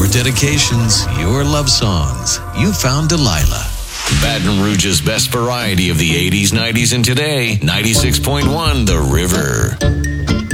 dedications, your love songs. You found Delilah. Baton Rouge's best variety of the 80s, 90s, and today. 96.1 The River.